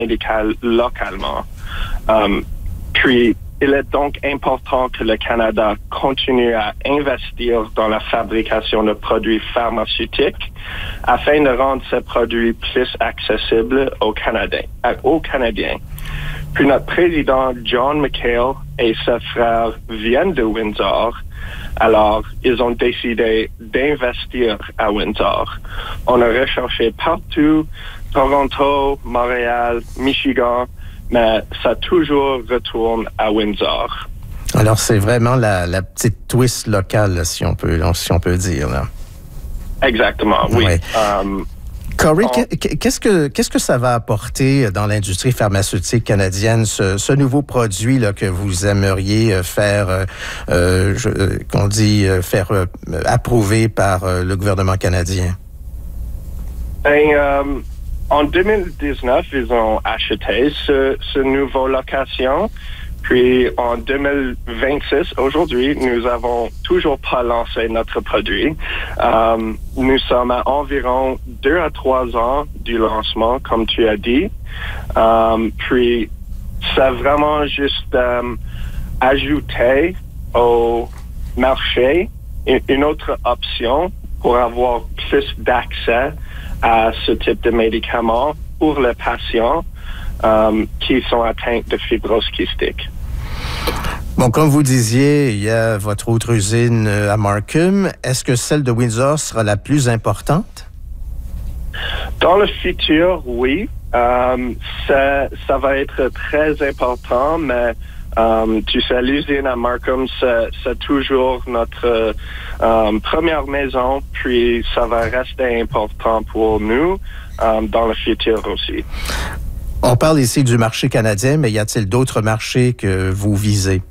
médicale localement. Puis, il est donc important que le Canada continue à investir dans la fabrication de produits pharmaceutiques afin de rendre ces produits plus accessibles aux Canadiens. Puis notre président John McHale et ses frères viennent de Windsor, alors ils ont décidé d'investir à Windsor. On a recherché partout, Toronto, Montréal, Michigan, mais ça toujours retourne à Windsor. Alors, c'est vraiment la petite twist locale, là, si on peut dire. Là. Exactement, oui. Ouais. Corey, qu'est-ce que ça va apporter dans l'industrie pharmaceutique canadienne, ce nouveau produit là, que vous aimeriez faire, approuver par le gouvernement canadien? En 2019, ils ont acheté ce nouveau location. Puis en 2026, aujourd'hui, nous avons toujours pas lancé notre produit. Nous sommes à environ 2 à 3 ans du lancement, comme tu as dit. Puis c'est vraiment juste ajouter au marché une autre option pour avoir plus d'accès à ce type de médicaments pour les patients qui sont atteints de fibrose kystique. Bon, comme vous disiez, il y a votre autre usine à Markham. Est-ce que celle de Windsor sera la plus importante? Dans le futur, oui. Ça va être très important, mais tu sais, l'usine à Markham, c'est toujours notre première maison, puis ça va rester important pour nous dans le futur aussi. On parle ici du marché canadien, mais y a-t-il d'autres marchés que vous visez?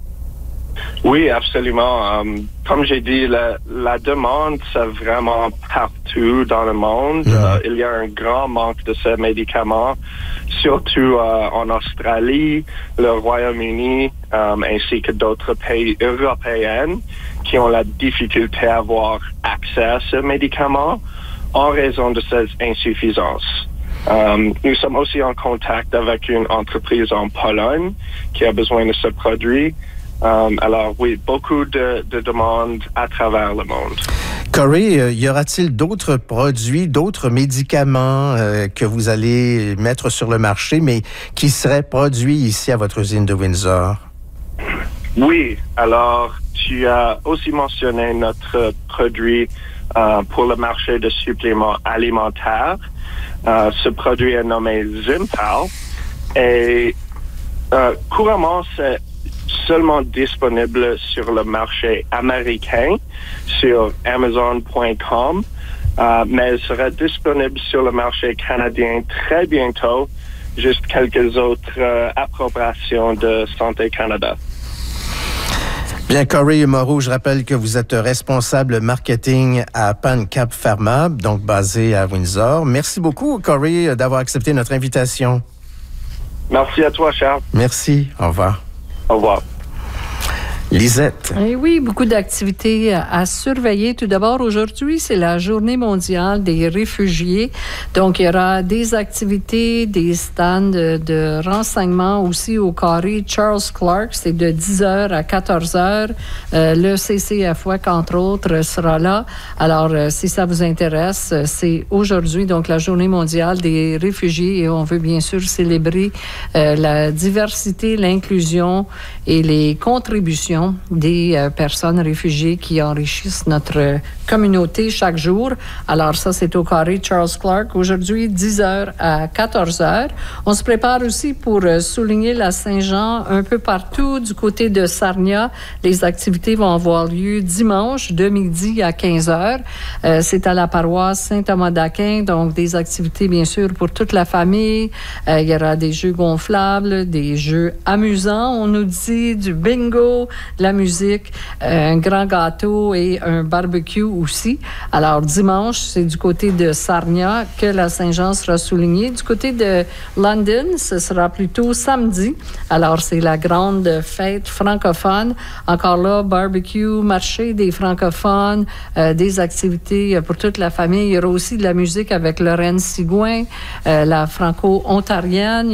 Oui, absolument. Comme j'ai dit, la demande, c'est vraiment partout dans le monde. Il y a un grand manque de ces médicaments, surtout en Australie, le Royaume-Uni, ainsi que d'autres pays européens qui ont la difficulté à avoir accès à ces médicaments en raison de ces insuffisances. Nous sommes aussi en contact avec une entreprise en Pologne qui a besoin de ce produit. Alors oui, beaucoup de demandes à travers le monde. Corey, y aura-t-il d'autres produits, d'autres médicaments que vous allez mettre sur le marché, mais qui seraient produits ici à votre usine de Windsor? Oui, alors tu as aussi mentionné notre produit pour le marché de suppléments alimentaires. Ce produit est nommé Zimpal et couramment c'est seulement disponible sur le marché américain, sur Amazon.com, mais il sera disponible sur le marché canadien très bientôt, juste quelques autres approbations de Santé Canada. Bien, Corey Moreau, je rappelle que vous êtes responsable marketing à PanCap Pharma, donc basé à Windsor. Merci beaucoup, Corey, d'avoir accepté notre invitation. Merci à toi, Charles. Merci. Au revoir. Au revoir. Lisette. Et oui, beaucoup d'activités à surveiller. Tout d'abord, aujourd'hui, c'est la Journée mondiale des réfugiés. Donc, il y aura des activités, des stands de renseignement aussi au carré Charles Clark. C'est de 10h à 14h. Le CCFOEC, entre autres, sera là. Alors, si ça vous intéresse, c'est aujourd'hui, donc, la Journée mondiale des réfugiés. Et on veut bien sûr célébrer la diversité, l'inclusion et les contributions des personnes réfugiées qui enrichissent notre communauté chaque jour. Alors ça, c'est au carré Charles Clark, aujourd'hui, 10h à 14h. On se prépare aussi pour souligner la Saint-Jean un peu partout du côté de Sarnia. Les activités vont avoir lieu dimanche de midi à 15h. C'est à la paroisse Saint-Thomas d'Aquin, donc des activités, bien sûr, pour toute la famille. Il y aura des jeux gonflables, des jeux amusants, on nous dit, du bingo, la musique, un grand gâteau et un barbecue aussi. Alors, dimanche, c'est du côté de Sarnia que la Saint-Jean sera soulignée. Du côté de London, ce sera plutôt samedi. Alors, c'est la grande fête francophone. Encore là, barbecue, marché des francophones, des activités pour toute la famille. Il y aura aussi de la musique avec Lorraine Sigouin, la franco-ontarienne.